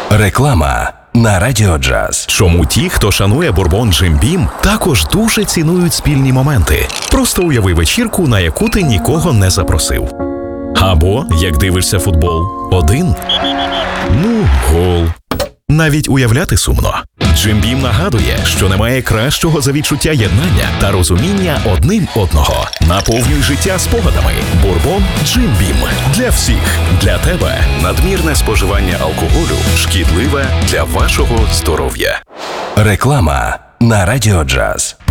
Реклама на Радіо Джаз. Чому ті, хто шанує бурбон Джим Бім, також дуже цінують спільні моменти. Просто уяви вечірку, на яку ти нікого не запросив. Або, як дивишся футбол, один. Гол. Навіть уявляти сумно. Джим Бім нагадує, що немає кращого за відчуття єднання та розуміння одним одного. Наповнюй життя спогадами. Бурбон Джим Бім. Для всіх. Для тебе. Надмірне споживання алкоголю шкідливе для вашого здоров'я. Реклама на Радіо Джаз.